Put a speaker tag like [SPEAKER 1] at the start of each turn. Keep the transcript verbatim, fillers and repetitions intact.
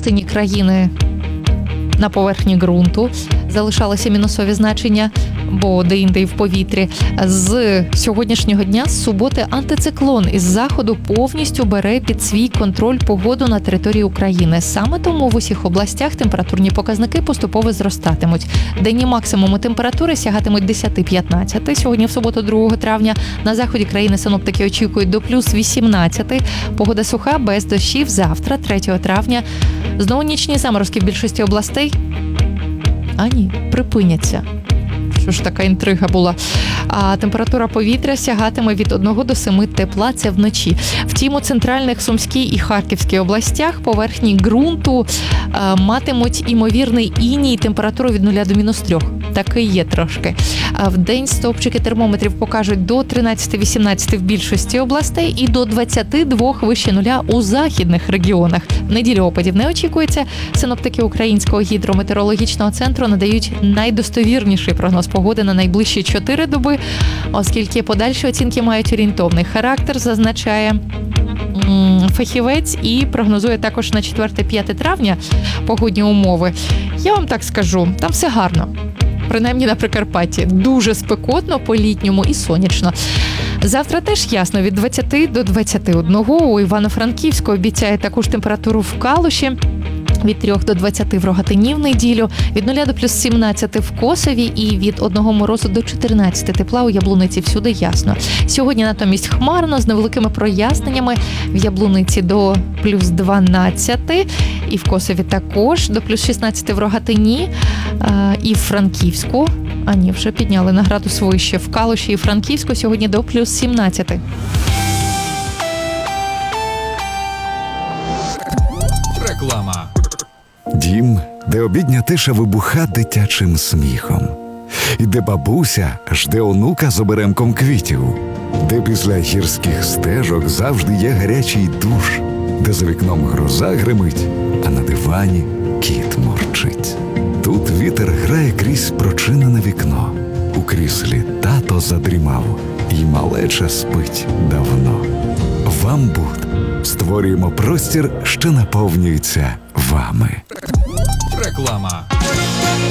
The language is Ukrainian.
[SPEAKER 1] частині країни на поверхні ґрунту залишалися мінусові значення, бо де-інде і в повітрі. З сьогоднішнього дня, з суботи, антициклон із заходу повністю бере під свій контроль погоду на території України. Саме тому в усіх областях температурні показники поступово зростатимуть. Денні максимуми температури сягатимуть десять-п'ятнадцять. Сьогодні, в суботу, другого травня, на заході країни синоптики очікують до плюс вісімнадцять. Погода суха, без дощів. Завтра, третього травня, знову нічні заморозки в більшості областей. А ні, припиняться. Що ж така інтрига була. А температура повітря сягатиме від одного до семи тепла, це вночі. Втім, у центральних Сумській і Харківській областях поверхні ґрунту а, матимуть імовірний іній, температуру від нуля до мінус трьох. Таки є трошки. А в день стовпчики термометрів покажуть до тринадцять-вісімнадцять в більшості областей і до двадцять два вище нуля у західних регіонах. В неділю опадів не очікується. Синоптики Українського гідрометеорологічного центру надають найдостовірніший прогноз погоди на найближчі чотири доби, оскільки подальші оцінки мають орієнтовний характер, зазначає фахівець, і прогнозує також на четверте-п'яте травня погодні умови. Я вам так скажу, там все гарно. Принаймні на Прикарпатті. Дуже спекотно, по-літньому і сонячно. Завтра теж ясно, від двадцяти до двадцяти одного. У Івано-Франківську обіцяє таку ж температуру в Калуші. Від трьох до двадцяти в Рогатині в неділю, від нуля до плюс сімнадцяти в Косові і від одного морозу до чотирнадцяти тепла у Яблуниці. Всюди ясно. Сьогодні натомість хмарно, з невеликими проясненнями. В Яблуниці до плюс дванадцяти і в Косові також, до плюс шістнадцяти в Рогатині і в Франківську. А ні, вже підняли на градус вище. В Калуші і Франківську сьогодні до плюс сімнадцяти.
[SPEAKER 2] Реклама.
[SPEAKER 3] Дім, де обідня тиша вибуха дитячим сміхом. І де бабуся жде онука з оберемком квітів. Де після гірських стежок завжди є гарячий душ. Де за вікном гроза гримить, а на дивані кіт мурчить. Тут вітер грає крізь прочинене вікно. У кріслі тато задрімав, і малеча спить давно. Вам Буд. Створюємо простір, що наповнюється вами.
[SPEAKER 2] Реклама.